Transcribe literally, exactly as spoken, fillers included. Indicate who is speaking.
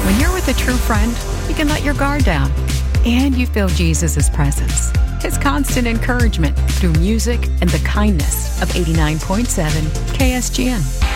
Speaker 1: When you're with a true friend, you can let your guard down. And you feel Jesus' presence, His constant encouragement through music and the kindness of eighty-nine point seven K S G N.